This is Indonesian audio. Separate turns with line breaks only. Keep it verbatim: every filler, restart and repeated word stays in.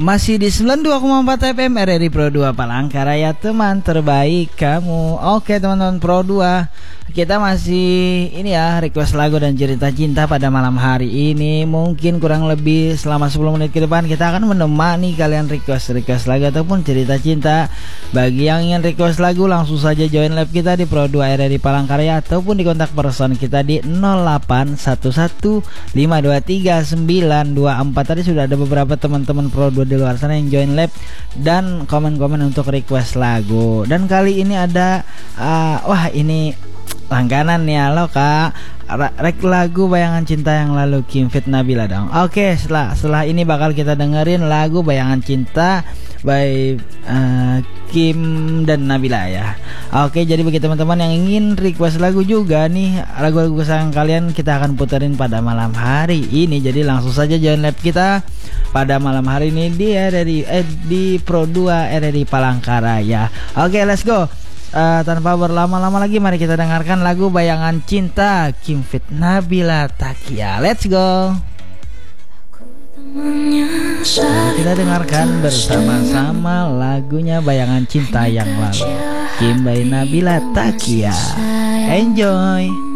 Masih di sembilan puluh dua koma empat F M R R I Pro dua Palangkaraya, teman terbaik kamu. Oke teman-teman Pro dua, kita masih ini ya, request lagu dan cerita cinta pada malam hari ini. Mungkin kurang lebih selama sepuluh menit ke depan kita akan menemani kalian request-request lagu ataupun cerita cinta. Bagi yang ingin request lagu, langsung saja join live kita di Pro dua R R I Palangkaraya ataupun di kontak person kita di nol delapan satu satu lima dua tiga sembilan dua empat. Tadi sudah ada beberapa teman-teman Pro dua di luar sana yang join live dan komen-komen untuk request lagu. Dan kali ini ada uh, wah ini langganan ya lo kak, rek lagu Bayangan Cinta yang lalu Kim Fit Nabila dong. Oke, setelah setelah ini bakal kita dengerin lagu Bayangan Cinta by uh, Kim dan Nabila ya. Oke, jadi bagi teman-teman yang ingin request lagu juga nih, lagu-lagu kesayangan kalian kita akan puterin pada malam hari ini. Jadi langsung saja join live kita pada malam hari ini di R R I eh, di Pro dua R R I Palangkaraya. Oke, let's go. Uh, tanpa berlama-lama lagi, mari kita dengarkan lagu Bayangan Cinta Kim Fit Nabila Takia. Let's go. Mari kita dengarkan bersama-sama lagunya Bayangan Cinta yang lalu Kim by Nabila Takia. Enjoy.